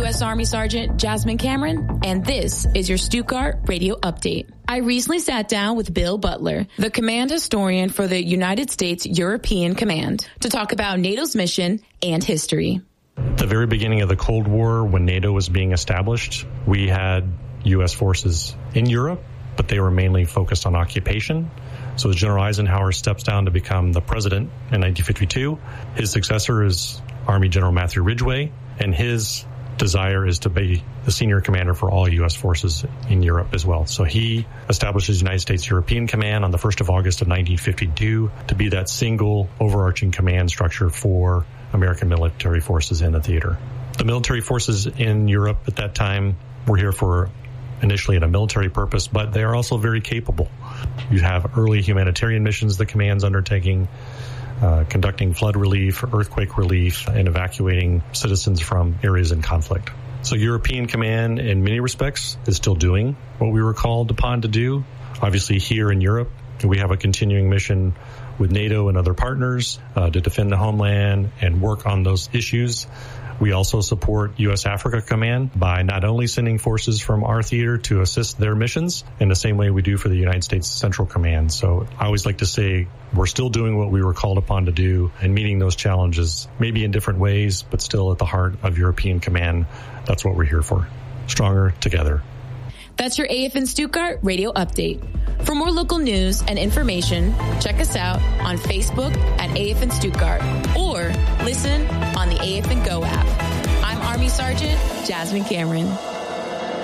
U.S. Army Sergeant Jasmine Cameron, and this is your Stuttgart Radio Update. I recently sat down with Bill Butler, the command historian for the United States European Command, to talk about NATO's mission and history. At the very beginning of the Cold War, when NATO was being established, we had U.S. forces in Europe, but they were mainly focused on occupation. So as General Eisenhower steps down to become the president in 1952, his successor is Army General Matthew Ridgway, and his desire is to be the senior commander for all U.S. forces in Europe as well. So he establishes the United States European Command on the 1st of August of 1952 to be that single overarching command structure for American military forces in the theater. The military forces in Europe at that time were here for initially in a military purpose, but they are also very capable. You have early humanitarian missions the command's undertaking, conducting flood relief, earthquake relief, and evacuating citizens from areas in conflict. So European Command, in many respects, is still doing what we were called upon to do. Obviously, here in Europe, we have a continuing mission with NATO and other partners to defend the homeland and work on those issues. We also support U.S. Africa Command by not only sending forces from our theater to assist their missions in the same way we do for the United States Central Command. So I always like to say we're still doing what we were called upon to do and meeting those challenges, maybe in different ways, but still at the heart of European Command. That's what we're here for. Stronger together. That's your AFN Stuttgart Radio Update. For more local news and information, check us out on Facebook at AFN Stuttgart or listen on the AFN Go app. I'm Army Sergeant Jasmine Cameron.